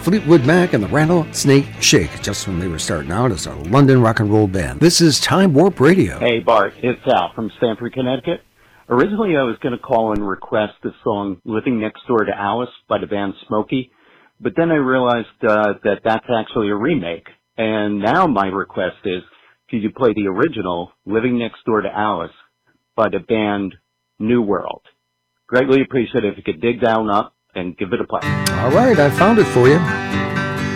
Fleetwood Mac and the Rattlesnake Shake, just when they were starting out as a London rock and roll band. This is Time Warp Radio. Hey, Bart, it's Al from Stamford, Connecticut. Originally, I was going to call and request the song Living Next Door to Alice by the band Smokey, but then I realized that that's actually a remake. And now my request is, could you play the original Living Next Door to Alice by the band New World? Greatly appreciate it if you could dig down up and give it a play. All right, I found it for you.